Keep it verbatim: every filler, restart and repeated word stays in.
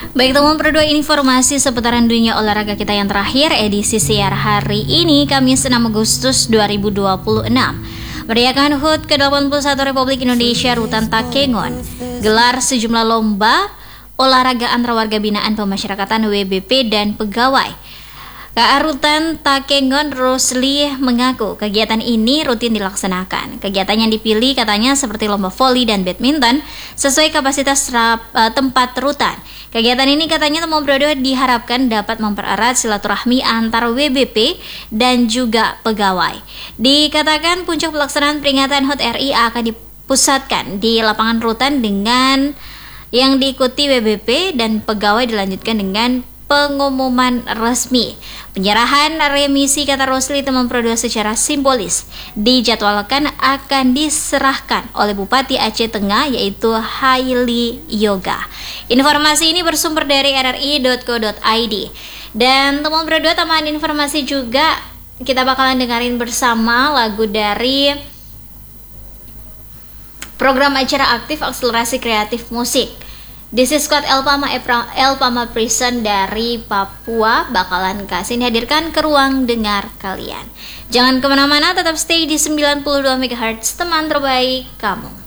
Baik teman berdua, informasi seputaran dunia olahraga kita yang terakhir edisi siar hari ini Kamis enam Agustus dua ribu dua puluh enam. Meriahkan H U T ke delapan puluh satu Republik Indonesia Rutan Takengon gelar sejumlah lomba olahraga antar warga binaan pemasyarakatan W B P dan pegawai. K A Rutan Takengon Rosli mengaku kegiatan ini rutin dilaksanakan. Kegiatan yang dipilih katanya seperti lomba voli dan badminton sesuai kapasitas rap, uh, tempat rutan. Kegiatan ini katanya teman brodor diharapkan dapat mempererat silaturahmi antar W B P dan juga pegawai. Dikatakan puncak pelaksanaan peringatan H U T R I akan dipusatkan di lapangan rutan dengan yang diikuti W B P dan pegawai dilanjutkan dengan pengumuman resmi. Penyerahan remisi, kata Rosli teman brodor, secara simbolis dijadwalkan akan diserahkan oleh Bupati Aceh Tengah yaitu Haili Yoga. Informasi ini bersumber dari r r i dot co dot i d. Dan teman brodor, tambahan informasi juga kita bakalan dengerin bersama lagu dari program acara aktif akselerasi kreatif musik. This is Squad Elpama Elpama Prison dari Papua bakalan kasih dihadirkan ke ruang dengar kalian. Jangan kemana-mana, tetap stay di sembilan puluh dua megahertz teman terbaik kamu.